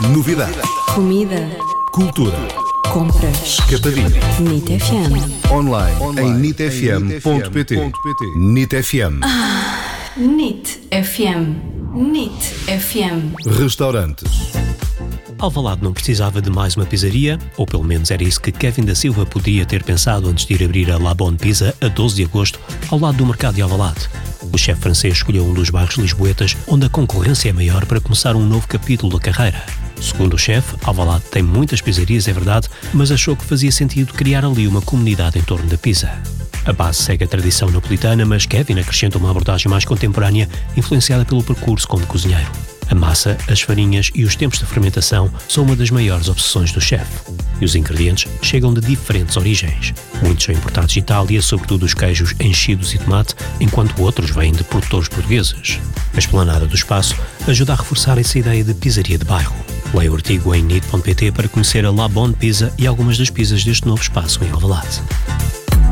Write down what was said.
Novidade. Comida. Cultura. Compras. Escapadinha. NIT FM. Online em nitfm.pt. NIT FM. NIT FM. NIT FM. Restaurantes. Alvalade não precisava de mais uma pizzaria, ou pelo menos era isso que Kevin da Silva podia ter pensado antes de ir abrir a La Bonne Pizza a 12 de agosto, ao lado do mercado de Alvalade. O chefe francês escolheu um dos bairros lisboetas onde a concorrência é maior para começar um novo capítulo da carreira. Segundo o chefe, Alvalade tem muitas pizzarias, é verdade, mas achou que fazia sentido criar ali uma comunidade em torno da pizza. A base segue a tradição napolitana, mas Kevin acrescenta uma abordagem mais contemporânea, influenciada pelo percurso como cozinheiro. A massa, as farinhas e os tempos de fermentação são uma das maiores obsessões do chefe. E os ingredientes chegam de diferentes origens. Muitos são importados de Itália, sobretudo os queijos enchidos e tomate, enquanto outros vêm de produtores portugueses. A esplanada do espaço ajuda a reforçar essa ideia de pizzaria de bairro. Leia o artigo em nit.pt para conhecer a La Bonne Pizza e algumas das pizzas deste novo espaço em Alvalade.